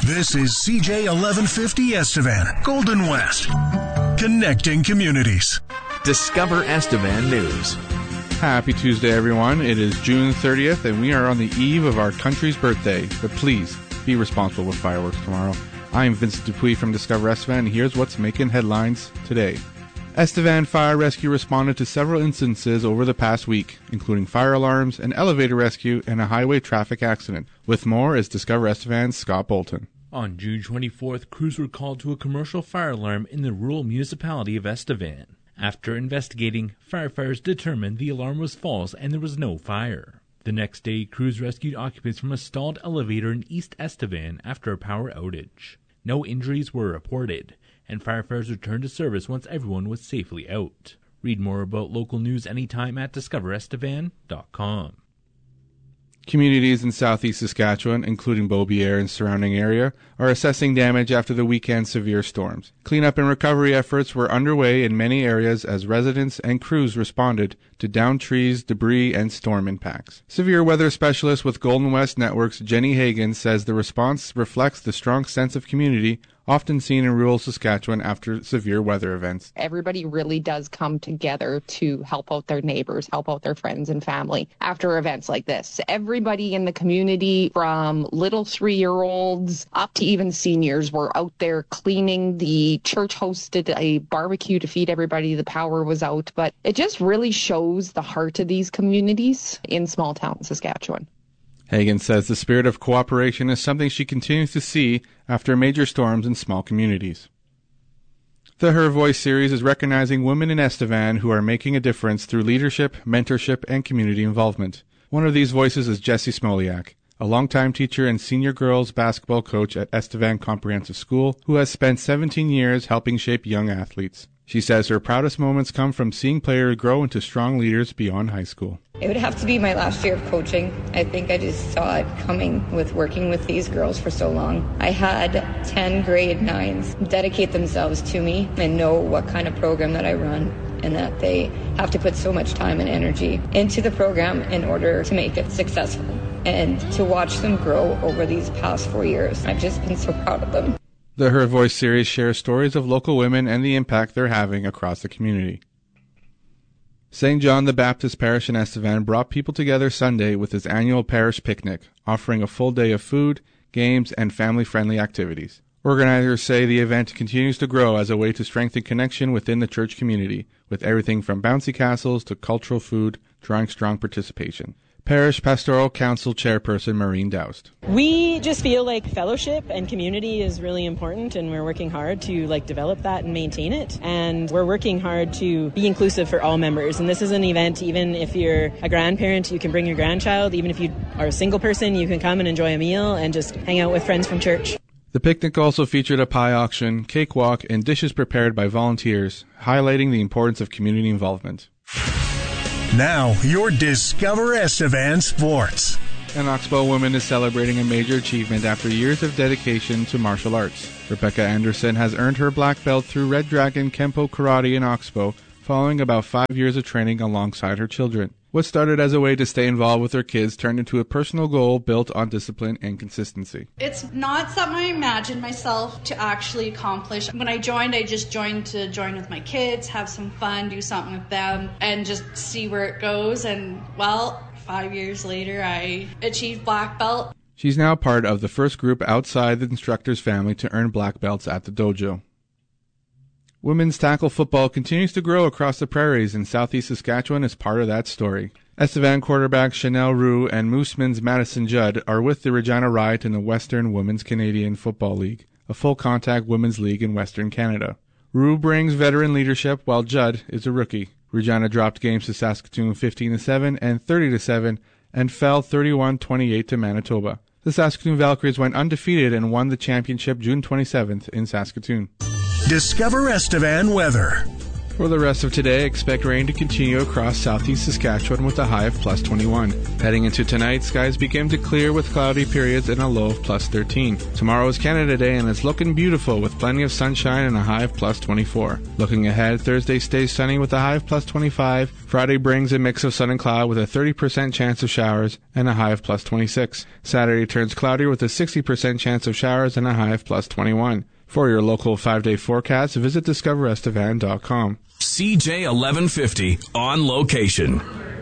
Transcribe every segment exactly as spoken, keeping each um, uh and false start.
This is C J eleven fifty Estevan, Golden West. Connecting communities. Discover Estevan News. Happy Tuesday, everyone. It is June thirtieth, and we are on the eve of our country's birthday. But please, be responsible with fireworks tomorrow. I'm Vincent Dupuis from Discover Estevan, and here's what's making headlines today. Estevan Fire Rescue responded to several instances over the past week, including fire alarms, an elevator rescue, and a highway traffic accident. With more is Discover Estevan's Scott Bolton. On June twenty-fourth, crews were called to a commercial fire alarm in the rural municipality of Estevan. After investigating, firefighters determined the alarm was false and there was no fire. The next day, crews rescued occupants from a stalled elevator in East Estevan after a power outage. No injuries were reported, and firefighters returned to service once everyone was safely out. Read more about local news anytime at discover estevan dot com. Communities in southeast Saskatchewan, including Beaubier and surrounding area, are assessing damage after the weekend's severe storms. Cleanup and recovery efforts were underway in many areas as residents and crews responded to downed trees, debris, and storm impacts. Severe weather specialist with Golden West Networks, Jenny Hagan, says the response reflects the strong sense of community often seen in rural Saskatchewan after severe weather events. Everybody really does come together to help out their neighbors, help out their friends and family after events like this. Everybody in the community, from little three-year-olds up to even seniors, were out there cleaning. The church hosted a barbecue to feed everybody. The power was out, but it just really shows the heart of these communities in small town Saskatchewan. Hagan says the spirit of cooperation is something she continues to see after major storms in small communities. The Her Voice series is recognizing women in Estevan who are making a difference through leadership, mentorship, and community involvement. One of these voices is Jessie Smoliak, a longtime teacher and senior girls basketball coach at Estevan Comprehensive School who has spent seventeen years helping shape young athletes. She says her proudest moments come from seeing players grow into strong leaders beyond high school. It would have to be my last year of coaching. I think I just saw it coming with working with these girls for so long. I had ten grade nines dedicate themselves to me and know what kind of program that I run, and that they have to put so much time and energy into the program in order to make it successful. And to watch them grow over these past four years, I've just been so proud of them. The Her Voice series shares stories of local women and the impact they're having across the community. Saint John the Baptist Parish in Estevan brought people together Sunday with its annual parish picnic, offering a full day of food, games, and family-friendly activities. Organizers say the event continues to grow as a way to strengthen connection within the church community, with everything from bouncy castles to cultural food drawing strong participation. Parish Pastoral Council Chairperson Maureen Doust. We just feel like fellowship and community is really important, and we're working hard to like develop that and maintain it. And we're working hard to be inclusive for all members. And this is an event, even if you're a grandparent, you can bring your grandchild. Even if you are a single person, you can come and enjoy a meal and just hang out with friends from church. The picnic also featured a pie auction, cakewalk, and dishes prepared by volunteers, highlighting the importance of community involvement. Now, your Discover Estevan Sports. An Oxbow woman is celebrating a major achievement after years of dedication to martial arts. Rebecca Anderson has earned her black belt through Red Dragon Kempo Karate in Oxbow, following about five years of training alongside her children. What started as a way to stay involved with her kids turned into a personal goal built on discipline and consistency. It's not something I imagined myself to actually accomplish. When I joined, I just joined to join with my kids, have some fun, do something with them, and just see where it goes. And, well, five years later, I achieved black belt. She's now part of the first group outside the instructor's family to earn black belts at the dojo. Women's tackle football continues to grow across the prairies, and southeast Saskatchewan is part of that story. Estevan quarterback Chanel Roux and Mooseman's Madison Judd are with the Regina Riot in the Western Women's Canadian Football League, a full-contact women's league in Western Canada. Roux brings veteran leadership, while Judd is a rookie. Regina dropped games to Saskatoon fifteen to seven and thirty to seven and fell thirty-one twenty-eight to Manitoba. The Saskatoon Valkyries went undefeated and won the championship June twenty-seventh in Saskatoon. Discover Estevan weather. For the rest of today, expect rain to continue across southeast Saskatchewan with a high of plus twenty-one. Heading into tonight, skies begin to clear with cloudy periods and a low of plus thirteen. Tomorrow is Canada Day and it's looking beautiful with plenty of sunshine and a high of plus twenty-four. Looking ahead, Thursday stays sunny with a high of plus twenty-five. Friday brings a mix of sun and cloud with a thirty percent chance of showers and a high of plus twenty-six. Saturday turns cloudy with a sixty percent chance of showers and a high of plus twenty-one. For your local five-day forecast, visit discover estevan dot com. C J eleven fifty on location.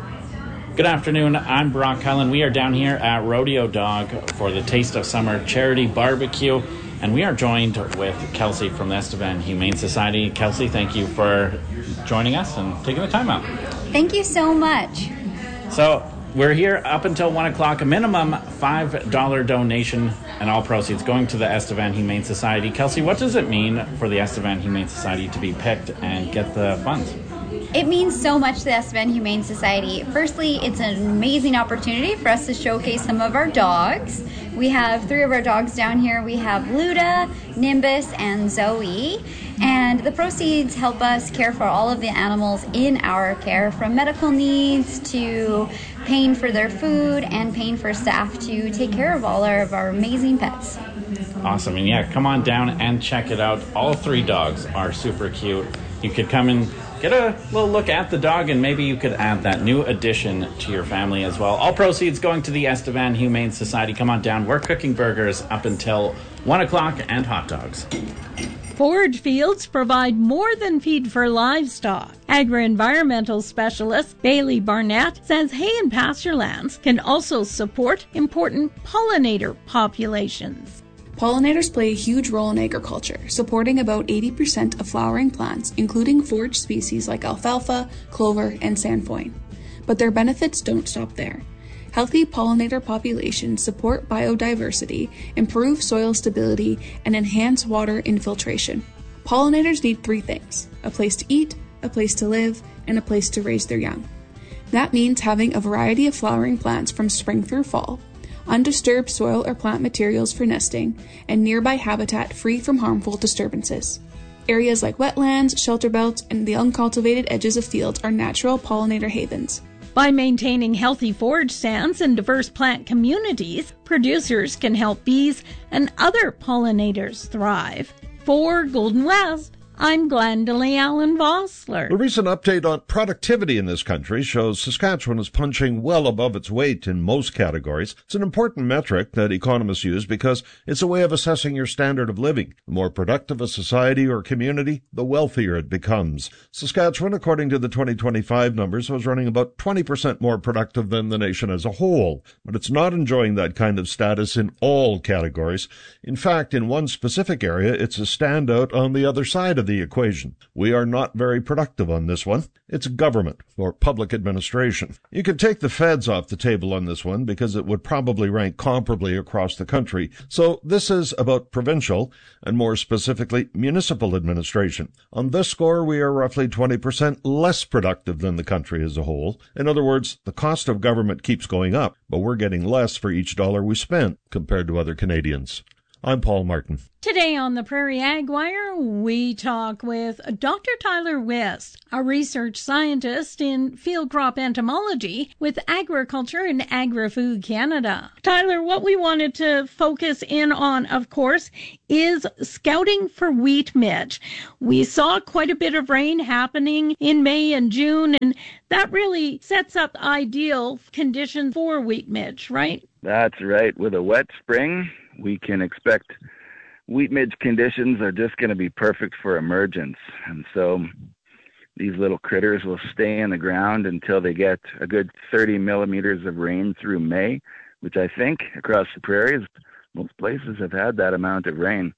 Good afternoon, I'm Brock Cullen. We are down here at Rodeo Dog for the Taste of Summer Charity Barbecue, and we are joined with Kelsey from the Estevan Humane Society. Kelsey, thank you for joining us and taking the time out. Thank you so much. So, we're here up until one o'clock, a minimum five dollars donation, and all proceeds going to the Estevan Humane Society. Kelsey, what does it mean for the Estevan Humane Society to be picked and get the funds? It means so much to the Estevan Humane Society. Firstly, it's an amazing opportunity for us to showcase some of our dogs. We have three of our dogs down here. We have Luda, Nimbus, and Zoe. And the proceeds help us care for all of the animals in our care, from medical needs to paying for their food and paying for staff to take care of all our, of our amazing pets. Awesome. And yeah, come on down and check it out. All three dogs are super cute. You could come and get a little look at the dog, and maybe you could add that new addition to your family as well. All proceeds going to the Estevan Humane Society. Come on down. We're cooking burgers up until one o'clock and hot dogs. Forage fields provide more than feed for livestock. Agri-environmental specialist Bailey Barnett says hay and pasture lands can also support important pollinator populations. Pollinators play a huge role in agriculture, supporting about eighty percent of flowering plants, including forage species like alfalfa, clover, and sainfoin. But their benefits don't stop there. Healthy pollinator populations support biodiversity, improve soil stability, and enhance water infiltration. Pollinators need three things: a place to eat, a place to live, and a place to raise their young. That means having a variety of flowering plants from spring through fall, undisturbed soil or plant materials for nesting, and nearby habitat free from harmful disturbances. Areas like wetlands, shelter belts, and the uncultivated edges of fields are natural pollinator havens. By maintaining healthy forage stands and diverse plant communities, producers can help bees and other pollinators thrive. For Golden West, I'm Glendalee Allen Vossler. The recent update on productivity in this country shows Saskatchewan is punching well above its weight in most categories. It's an important metric that economists use because it's a way of assessing your standard of living. The more productive a society or community, the wealthier it becomes. Saskatchewan, according to the twenty twenty-five numbers, was running about twenty percent more productive than the nation as a whole. But it's not enjoying that kind of status in all categories. In fact, in one specific area, it's a standout on the other side of the equation. We are not very productive on this one. It's government, or public administration. You could take the feds off the table on this one because it would probably rank comparably across the country. So this is about provincial, and more specifically, municipal administration. On this score, we are roughly twenty percent less productive than the country as a whole. In other words, the cost of government keeps going up, but we're getting less for each dollar we spend compared to other Canadians. I'm Paul Martin. Today on the Prairie Ag Wire, we talk with Doctor Tyler West, a research scientist in field crop entomology with Agriculture and Agri-Food Canada. Tyler, what we wanted to focus in on, of course, is scouting for wheat midge. We saw quite a bit of rain happening in May and June, and that really sets up ideal conditions for wheat midge, right? That's right. With a wet spring, we can expect wheat midge conditions are just going to be perfect for emergence. And so these little critters will stay in the ground until they get a good thirty millimeters of rain through May, which I think across the prairies, most places have had that amount of rain.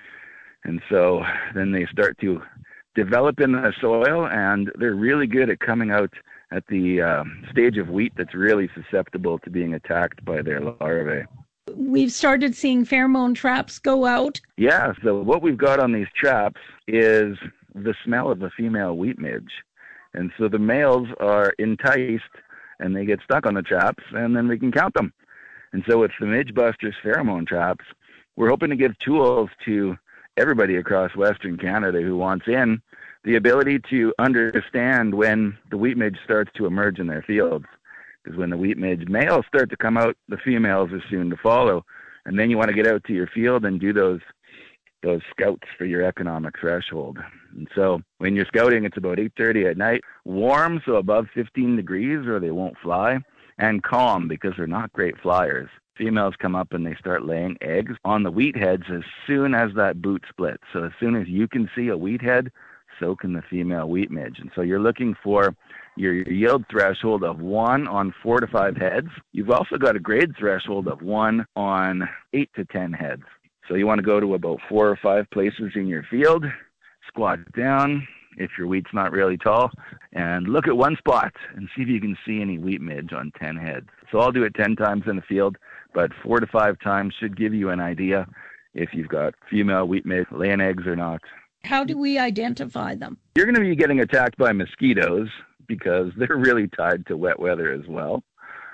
And so then they start to develop in the soil, and they're really good at coming out at the uh, stage of wheat that's really susceptible to being attacked by their larvae. We've started seeing pheromone traps go out. Yeah, so what we've got on these traps is the smell of the female wheat midge. And so the males are enticed and they get stuck on the traps, and then we can count them. And so it's the Midge Busters pheromone traps. We're hoping to give tools to everybody across Western Canada who wants in the ability to understand when the wheat midge starts to emerge in their fields. Because when the wheat midge males start to come out, the females are soon to follow. And then you want to get out to your field and do those those scouts for your economic threshold. And so when you're scouting, it's about eight thirty at night, warm, so above fifteen degrees or they won't fly, and calm because they're not great flyers. Females come up and they start laying eggs on the wheat heads as soon as that boot splits. So as soon as you can see a wheat head, so can the female wheat midge. And so you're looking for your yield threshold of one on four to five heads. You've also got a grade threshold of one on eight to ten heads. So you want to go to about four or five places in your field, squat down if your wheat's not really tall, and look at one spot and see if you can see any wheat midge on ten heads. So I'll do it ten times in the field, but four to five times should give you an idea if you've got female wheat midge laying eggs or not. How do we identify them? You're going to be getting attacked by mosquitoes because they're really tied to wet weather as well.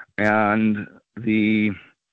And the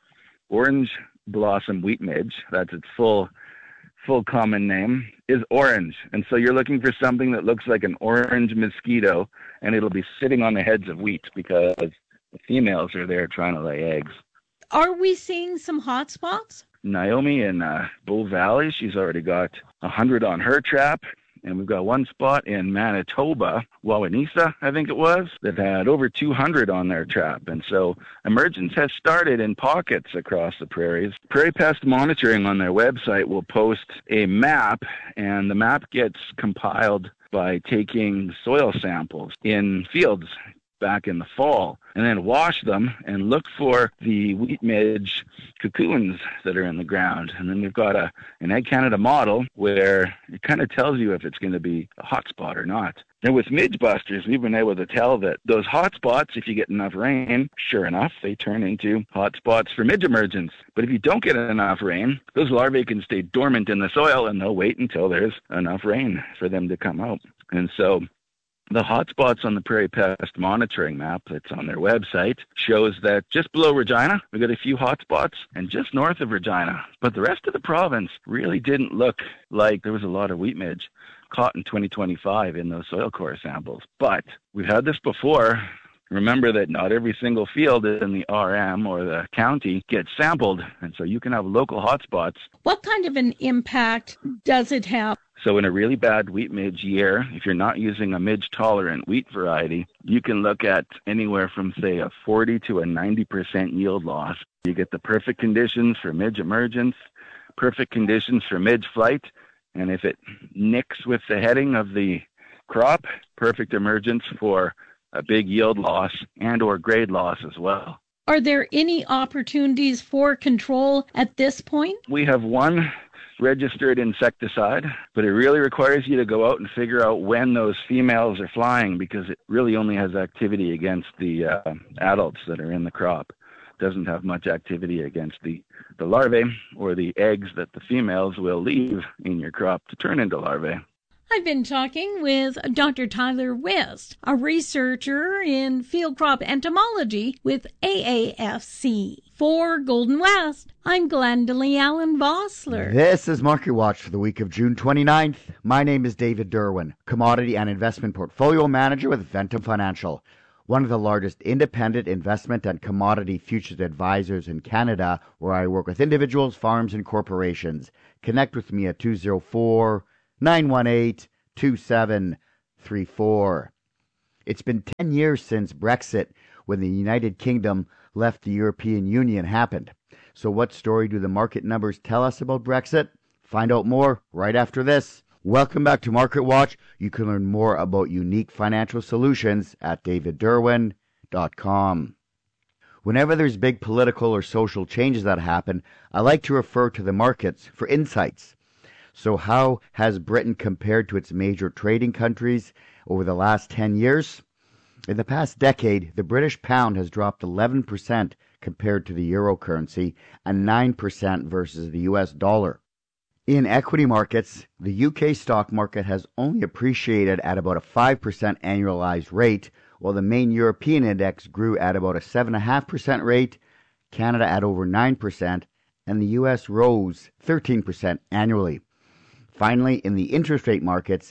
orange blossom wheat midge, that's its full full common name, is orange. And so you're looking for something that looks like an orange mosquito, and it'll be sitting on the heads of wheat because the females are there trying to lay eggs. Are we seeing some hot spots? Naomi in uh, Bull Valley, she's already got one hundred on her trap. And we've got one spot in Manitoba, Wawanesa, I think it was, that had over two hundred on their trap. And so emergence has started in pockets across the prairies. Prairie Pest Monitoring on their website will post a map, and the map gets compiled by taking soil samples in fields back in the fall, and then wash them and look for the wheat midge cocoons that are in the ground. And then we've got a an Ag Canada model where it kind of tells you if it's going to be a hot spot or not. And with midge busters, we've been able to tell that those hot spots, if you get enough rain, sure enough, they turn into hot spots for midge emergence. But if you don't get enough rain, those larvae can stay dormant in the soil and they'll wait until there's enough rain for them to come out. And so the hotspots on the Prairie Pest Monitoring map that's on their website shows that just below Regina, we've got a few hotspots, and just north of Regina. But the rest of the province really didn't look like there was a lot of wheat midge caught in twenty twenty-five in those soil core samples. But we've had this before. Remember that not every single field in the R M or the county gets sampled, and so you can have local hotspots. What kind of an impact does it have? So in a really bad wheat midge year, if you're not using a midge-tolerant wheat variety, you can look at anywhere from, say, a forty to a ninety percent yield loss. You get the perfect conditions for midge emergence, perfect conditions for midge flight, and if it nicks with the heading of the crop, perfect emergence for a big yield loss and or grade loss as well. Are there any opportunities for control at this point? We have one registered insecticide, but it really requires you to go out and figure out when those females are flying, because it really only has activity against the uh, adults that are in the crop. It doesn't have much activity against the, the larvae or the eggs that the females will leave in your crop to turn into larvae. I've been talking with Doctor Tyler West, a researcher in field crop entomology with A A F C. For Golden West, I'm Glendalee Allen Vossler. This is Market Watch for the week of June twenty-ninth. My name is David Derwin, Commodity and Investment Portfolio Manager with Ventum Financial, one of the largest independent investment and commodity futures advisors in Canada, where I work with individuals, farms, and corporations. Connect with me at two oh four, nine one eight, two seven three four. It's been ten years since Brexit, when the United Kingdom left the European Union, happened. So what story do the market numbers tell us about Brexit? Find out more right after this. Welcome back to Market Watch. You can learn more about unique financial solutions at david derwin dot com. Whenever there's big political or social changes that happen, I like to refer to the markets for insights. So how has Britain compared to its major trading countries over the last ten years? In the past decade, the British pound has dropped eleven percent compared to the euro currency and nine percent versus the U S dollar. In equity markets, the U K stock market has only appreciated at about a five percent annualized rate, while the main European index grew at about a seven point five percent rate, Canada at over nine percent, and the U S rose thirteen percent annually. Finally, in the interest rate markets,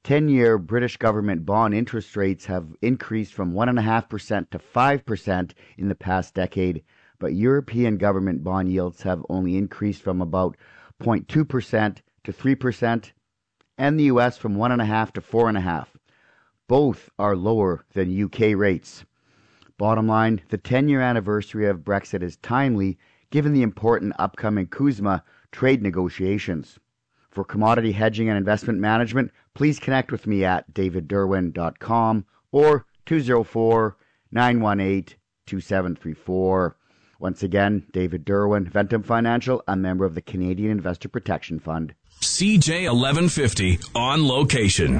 ten-year British government bond interest rates have increased from one point five percent to five percent in the past decade, but European government bond yields have only increased from about zero point two percent to three percent, and the U S from one point five to four point five. Both are lower than U K rates. Bottom line, the ten-year anniversary of Brexit is timely given the important upcoming CUSMA trade negotiations. For commodity hedging and investment management, please connect with me at david derwin dot com or two oh four, nine one eight, two seven three four. Once again, David Derwin, Ventum Financial, a member of the Canadian Investor Protection Fund. C J eleven fifty on location.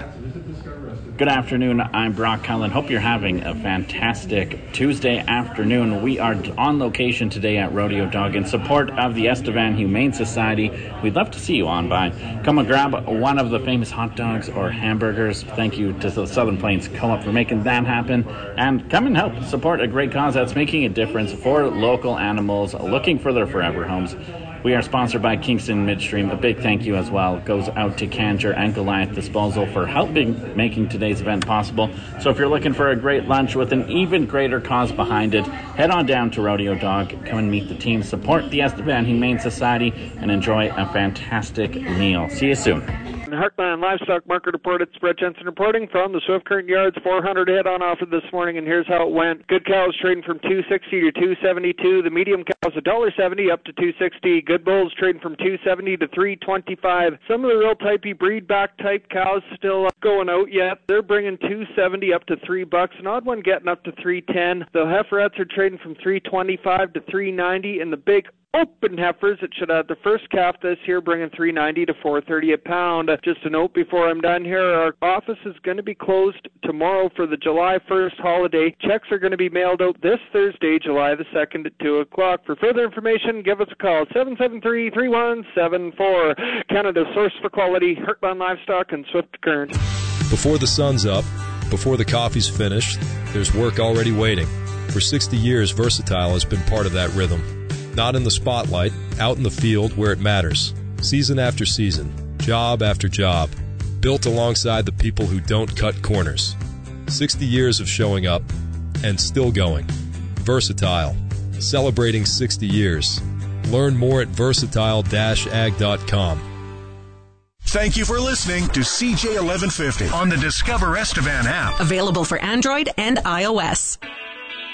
Good afternoon, I'm Brock Cullen. Hope you're having a fantastic Tuesday afternoon. We are on location today at Rodeo Dog in support of the Estevan Humane Society. We'd love to see you on by. Come and grab one of the famous hot dogs or hamburgers. Thank you to the Southern Plains Co-op for making that happen. And come and help support a great cause that's making a difference for local animals looking for their forever homes. We are sponsored by Kingston Midstream. A big thank you as well goes out to Kanger and Goliath Disposal for helping making today's event possible. So if you're looking for a great lunch with an even greater cause behind it, head on down to Rodeo Dog, come and meet the team, support the Estevan Humane Society, and enjoy a fantastic meal. See you soon. Heartland Livestock Market Report. It's Brett Jensen reporting from the Swift Current Yards. four hundred head on offer this morning, and here's how it went. Good cows trading from two sixty to two seventy-two. The medium cows one dollar seventy up to two sixty. Good bulls trading from two seventy to three twenty-five. Some of the real typey breed back type cows still going out yet. They're bringing two seventy up to three bucks. An odd one getting up to three ten. The heiferettes are trading from three twenty-five to three ninety, and the big open heifers, it should have the first calf this year, bringing three ninety to four thirty a pound. Just a note before I'm done here, our office is going to be closed tomorrow for the July first holiday. Checks are going to be mailed out this Thursday, July the second at two o'clock. For further information, give us a call, seven seven three, three one seven four. Canada's source for quality, Heartland Livestock and Swift Current. Before the sun's up, before the coffee's finished, there's work already waiting. For sixty years, Versatile has been part of that rhythm. Not in the spotlight, out in the field where it matters. Season after season, job after job, built alongside the people who don't cut corners. sixty years of showing up and still going. Versatile, celebrating sixty years. Learn more at versatile dash ag dot com. Thank you for listening to C J eleven fifty on the Discover Estevan app. Available for Android and iOS.